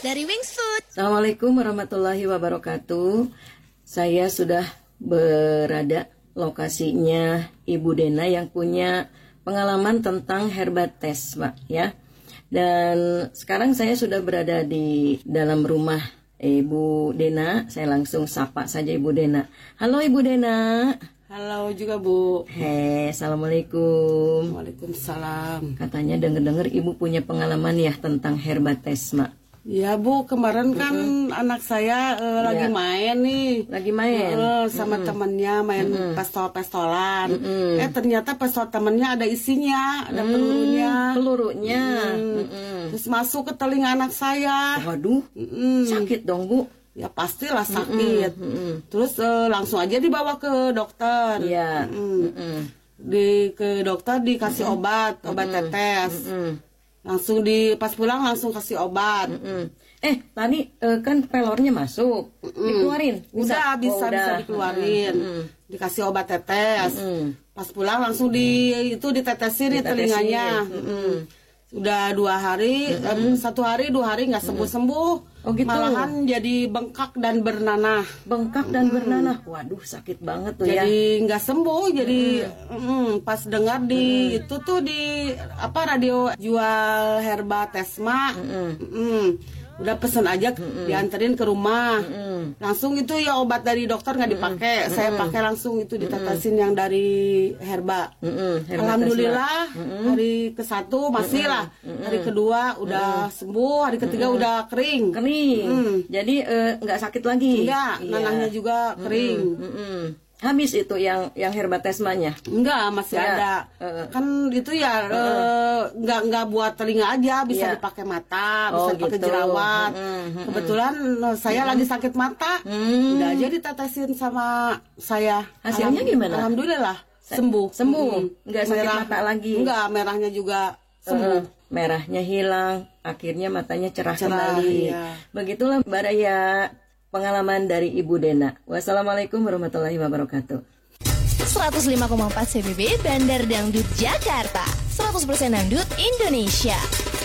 dari Wings Food. Assalamualaikum warahmatullahi wabarakatuh. Saya sudah berada lokasinya Ibu Dena yang punya pengalaman tentang herbates, Pak, ya. Dan sekarang saya sudah berada di dalam rumah Ibu Dena. Saya langsung sapa saja Ibu Dena. Halo Ibu Dena. Halo juga Bu. Assalamualaikum. Waalaikumsalam. Katanya dengar-dengar Ibu punya pengalaman ya tentang herbates, Mak. Ya Bu, kemarin kan anak saya lagi main nih. Lagi main? Sama temennya main pistol-pistolan. Ternyata pistol temennya ada isinya, ada pelurunya. Pelurunya. Terus masuk ke telinga anak saya. Waduh, sakit dong Bu. Ya pastilah sakit. Terus langsung aja dibawa ke dokter. Iya. Ke dokter dikasih obat tetes. Langsung pas pulang langsung kasih obat. Tadi kan pelornya masuk, dikeluarin. Udah bisa dikeluarin. Dikasih obat tetes. Pas pulang langsung ditetesin di telinganya. Udah 2 hari, 1 hari 2 hari nggak sembuh. Oh gitu. Malahan jadi bengkak dan bernanah. Bengkak dan bernanah. Waduh, sakit banget tuh ya. Jadi nggak sembuh. Jadi pas dengar di radio jual herba Tesma, udah pesen aja dianterin ke rumah. Langsung itu ya obat dari dokter nggak dipakai. Saya pakai langsung itu ditetesin yang dari herba. Alhamdulillah hari ke-1 masih lah. Hari kedua udah sembuh. Hari ketiga udah kering. Jadi nggak sakit lagi. Enggak, nanahnya juga kering. Habis itu yang herbatesmanya? Enggak, masih ada. Kan itu ya enggak buat telinga aja, bisa dipakai mata, bisa dipakai jerawat. Kebetulan saya lagi sakit mata. Udah aja ditetesin sama saya. Hasilnya gimana? Alhamdulillah sembuh. Enggak sakit mata lagi. Enggak, merahnya juga sembuh. Merahnya hilang, akhirnya matanya cerah kembali. Iya. Begitulah Mbak Raya, pengalaman dari Ibu Dena. Wassalamualaikum warahmatullahi wabarakatuh. 105,4 CBB Bandar Dangdut Jakarta. 100% dangdut Indonesia.